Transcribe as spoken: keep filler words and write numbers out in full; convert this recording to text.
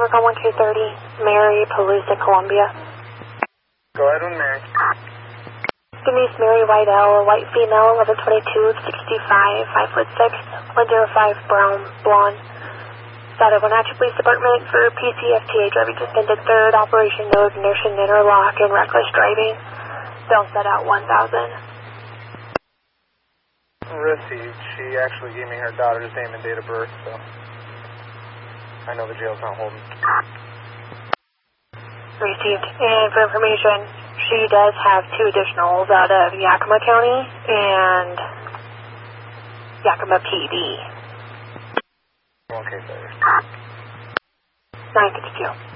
work on one K thirty, Mary, Palooza, Columbia. Go ahead with Mary. Denise Mary Whitell, white female, eleven twenty-two, sixty-five, five foot six, one oh five, brown, blonde. Started Wenatchee Police Department for P C F T A driving suspended third, operation node, inertia interlock, and reckless driving. Bill set out one thousand. Received. She actually gave me her daughter's name and date of birth, so I know the jail's not holding. Received. And for information, she does have two additionals out of Yakima County and Yakima P D. Okay, sorry. nine fifty-two.